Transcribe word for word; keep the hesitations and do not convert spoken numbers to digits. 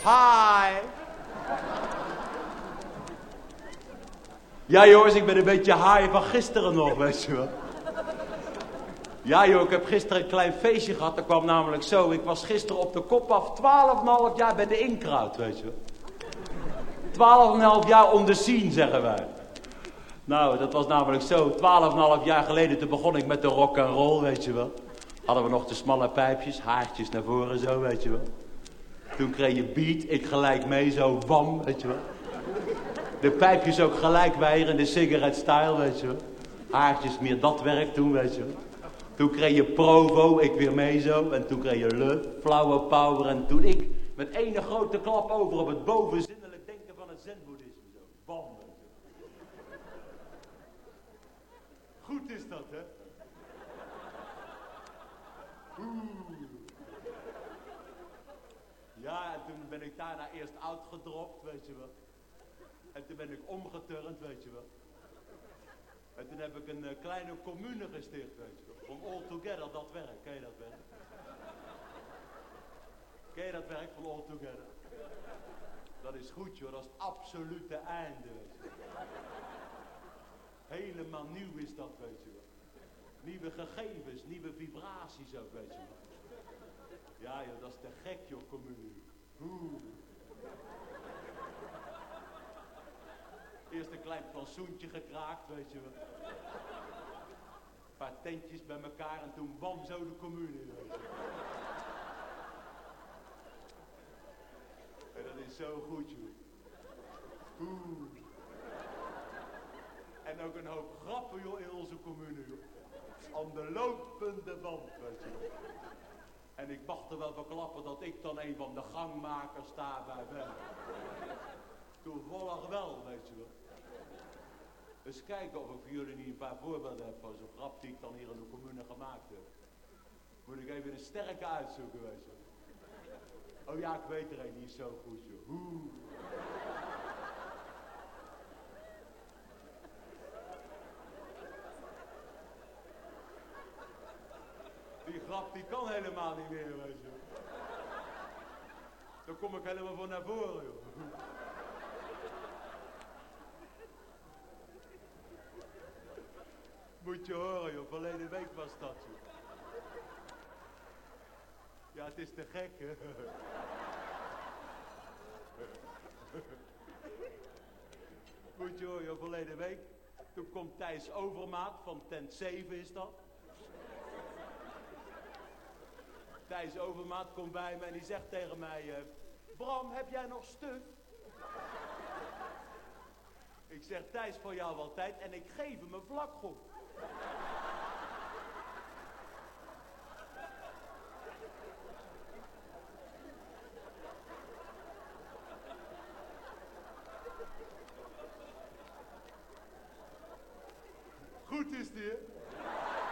Hi. Ja jongens, ik ben een beetje high van gisteren nog, weet je wel. Ja joh, ik heb gisteren een klein feestje gehad. Dat kwam namelijk zo. Ik was gisteren op de kop af twaalf en een half jaar bij de Inkraut, weet je wel. twaalf en een half jaar on the scene, zeggen wij. Nou, dat was namelijk zo. twaalf en een half jaar geleden, toen begon ik met de rock and roll, weet je wel. Hadden we nog de smalle pijpjes, haartjes naar voren zo, weet je wel. Toen kreeg je beat, ik gelijk mee, zo, bam, weet je wel. De pijpjes ook gelijk weer in de cigarette style, weet je wel. Haartjes meer dat werk toen, weet je wel. Toen kreeg je Provo, ik weer mee zo. En toen kreeg je Le, Flower Power. En toen ik met ene grote klap over op het bovenzinnelijk denken van het zenboeddhisme. Zo, bam. Goed is dat, hè? Oeh. Ja, en toen ben ik daarna eerst uitgedropt, weet je wel. En toen ben ik omgeturnd, weet je wel. En toen heb ik een uh, kleine commune gesticht, weet je wel. Van All Together, dat werk. Ken je dat werk? Ken je dat werk van All Together? Dat is goed, joh. Dat is het absolute einde, weet je wel. Helemaal nieuw is dat, weet je wel. Nieuwe gegevens, nieuwe vibraties ook, weet je wel. Ja, joh, dat is te gek, joh, commune. Oeh. Eerst een klein plantsoentje gekraakt, weet je wel. Een paar tentjes bij elkaar en toen bam, zo de commune, weet je wel. En dat is zo goed, joh. Oeh. En ook een hoop grappen, joh, in onze commune, joh. Aan de lopende band, weet je wel. En ik mag er wel verklappen dat ik dan een van de gangmakers daarbij ben. Toevallig wel, weet je wel. Eens kijken of ik voor jullie niet een paar voorbeelden heb van zo'n grap die ik dan hier in de commune gemaakt heb. Moet ik even een sterke uitzoeken, weet je wel. Oh ja, ik weet er een, die is zo goed, joh. Oeh. Die grap die kan helemaal niet meer, weet je wel. Dan kom ik helemaal van naar voren, joh. Moet je horen, joh. Verleden week was dat, joh. Ja, het is te gek, hè. Moet je horen, joh. Verleden week. Toen komt Thijs Overmaat van tent zeven is dat. Thijs Overmaat komt bij me en die zegt tegen mij... Uh, Bram, heb jij nog stuf? Ik zeg, Thijs, voor jou wel tijd en ik geef hem een vlakgod. Goed is die, hè?